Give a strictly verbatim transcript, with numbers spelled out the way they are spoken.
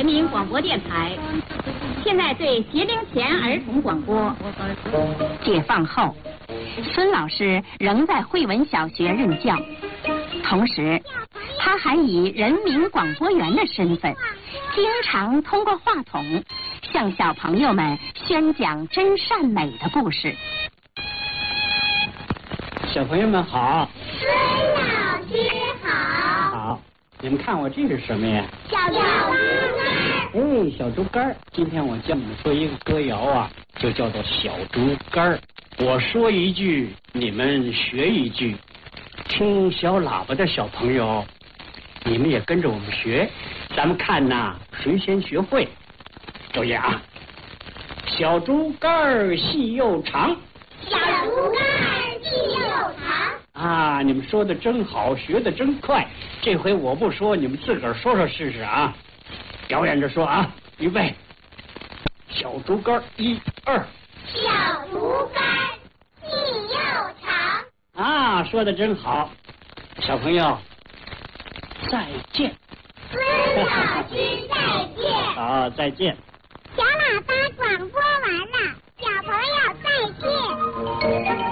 人民广播电台，现在对学龄前儿童广播。解放后，孙老师仍在惠文小学任教，同时他还以人民广播员的身份，经常通过话筒向小朋友们宣讲真善美的故事。 小朋友们好。 孙老师好。 好，你们看我这是什么呀？ 小猪肝。 哎，小猪肝。今天我教你们说一个歌谣啊，就叫做小猪肝。我说一句，你们学一句。听小喇叭的小朋友，你们也跟着我们学，咱们看呐，谁先学会？注意啊！小猪肝细又长。 小猪肝细又长。 啊，你们说的真好，学的真快。这回我不说，你们自个儿说说试试啊！表演着说啊，预备。小猪肝，一二。 小猪肝细又长。 啊，说的真好，小朋友，再见。 孙老师再见。 好，再见。 小喇叭广播完了，小朋友再见。